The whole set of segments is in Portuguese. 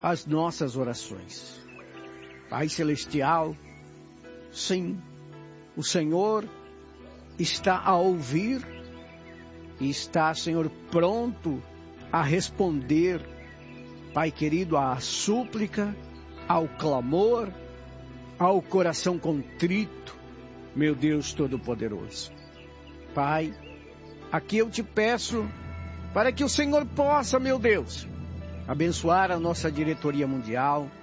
as nossas orações. Pai Celestial, sim, o Senhor está a ouvir e está, Senhor, pronto a responder, Pai querido, à súplica, ao clamor, ao coração contrito, meu Deus Todo-Poderoso. Pai, aqui eu te peço para que o Senhor possa, meu Deus, abençoar a nossa diretoria mundial,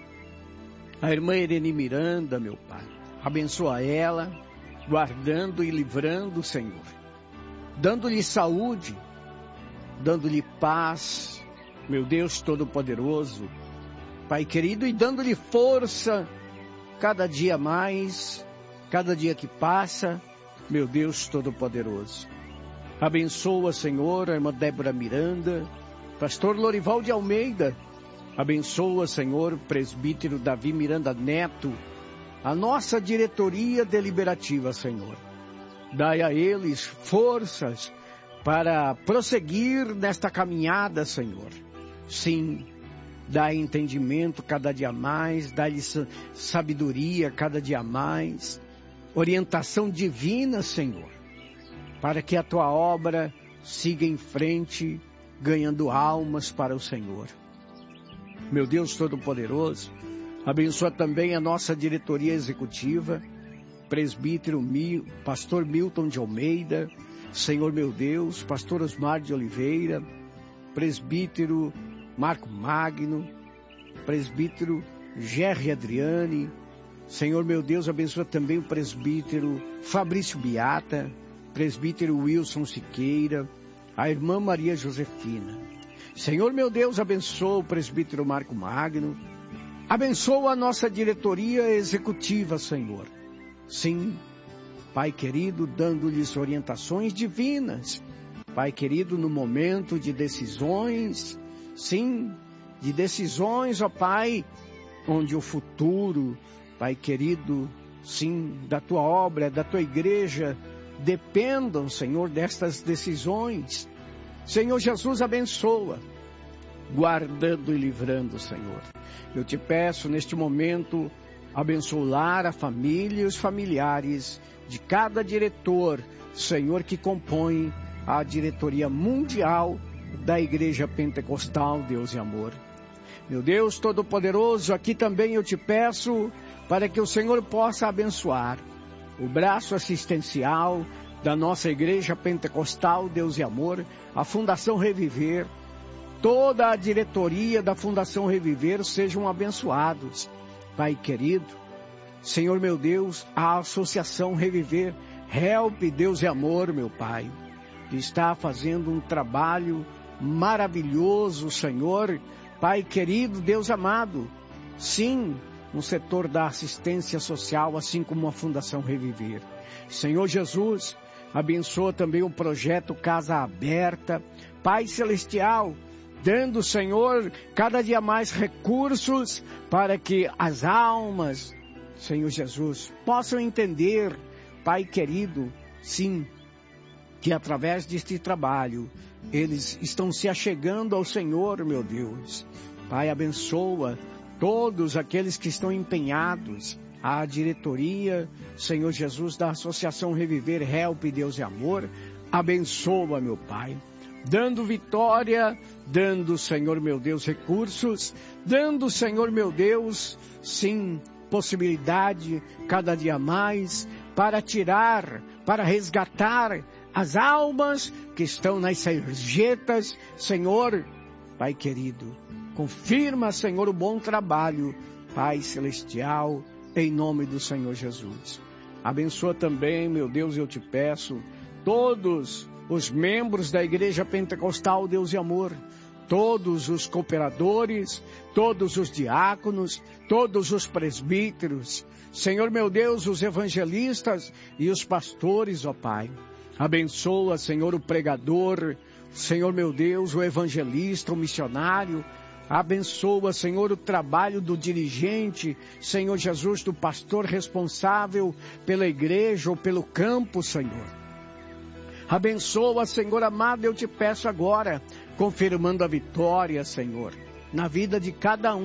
a irmã Irene Miranda, meu Pai. Abençoa ela, guardando e livrando, Senhor, dando-lhe saúde, dando-lhe paz, meu Deus Todo-Poderoso, Pai querido, e dando-lhe força cada dia mais, cada dia que passa, meu Deus Todo-Poderoso. Abençoa, Senhor, a irmã Débora Miranda, pastor Lorival de Almeida. Abençoa, Senhor, o presbítero Davi Miranda Neto, a nossa diretoria deliberativa, Senhor. Dai a eles forças para prosseguir nesta caminhada, Senhor. Sim, dai entendimento cada dia mais, dai-lhes sabedoria cada dia mais, orientação divina, Senhor, para que a tua obra siga em frente, ganhando almas para o Senhor. Meu Deus Todo-Poderoso, abençoa também a nossa diretoria executiva, presbítero pastor Milton de Almeida, Senhor meu Deus, pastor Osmar de Oliveira, presbítero Marco Magno, presbítero Gerry Adriane, Senhor meu Deus, abençoa também o presbítero Fabrício Beata, presbítero Wilson Siqueira, a irmã Maria Josefina. Senhor meu Deus, abençoa o presbítero Marco Magno, abençoa a nossa diretoria executiva, Senhor. Sim, Pai querido, dando-lhes orientações divinas. Pai querido, no momento de decisões, sim, de decisões, ó Pai, onde o futuro, Pai querido, sim, da tua obra, da tua igreja, dependam, Senhor, destas decisões. Senhor Jesus, abençoa, guardando e livrando, Senhor. Eu te peço neste momento, abençoar a família e os familiares de cada diretor, Senhor, que compõe a diretoria mundial da Igreja Pentecostal Deus e Amor. Meu Deus Todo-Poderoso, aqui também eu te peço para que o Senhor possa abençoar o braço assistencial da nossa Igreja Pentecostal Deus e Amor, a Fundação Reviver, toda a diretoria da Fundação Reviver sejam abençoados. Pai querido, Senhor meu Deus, a Associação Reviver, Help Deus e Amor, meu Pai, que está fazendo um trabalho maravilhoso, Senhor, Pai querido, Deus amado, sim, no setor da assistência social, assim como a Fundação Reviver. Senhor Jesus, abençoa também o projeto Casa Aberta, Pai Celestial, dando, Senhor, cada dia mais recursos para que as almas, Senhor Jesus, possam entender, Pai querido, sim, que através deste trabalho, eles estão se achegando ao Senhor, meu Deus. Pai, abençoa todos aqueles que estão empenhados, a diretoria, Senhor Jesus, da Associação Reviver, Help Deus e Amor, abençoa, meu Pai, dando vitória, dando, Senhor meu Deus, recursos, dando, Senhor meu Deus, sim, possibilidade cada dia mais para tirar, para resgatar as almas que estão nas sarjetas, Senhor, Pai querido, confirma, Senhor, o bom trabalho, Pai Celestial, em nome do Senhor Jesus. Abençoa também, meu Deus, eu te peço, todos os membros da Igreja Pentecostal Deus e Amor, todos os cooperadores, todos os diáconos, todos os presbíteros, Senhor meu Deus, os evangelistas e os pastores, ó Pai. Abençoa, Senhor, o pregador, Senhor meu Deus, o evangelista, o missionário. Abençoa, Senhor, o trabalho do dirigente, Senhor Jesus, do pastor responsável pela igreja ou pelo campo, Senhor. Abençoa, Senhor amado, eu te peço agora, confirmando a vitória, Senhor, na vida de cada um